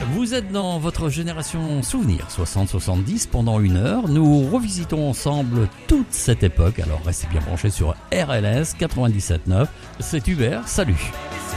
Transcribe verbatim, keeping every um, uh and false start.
Vous êtes dans votre génération souvenir soixante soixante-dix. Pendant une heure, nous revisitons ensemble toute cette époque. Alors restez bien branchés sur R L S quatre-vingt-dix-sept neuf. C'est Hubert, salut.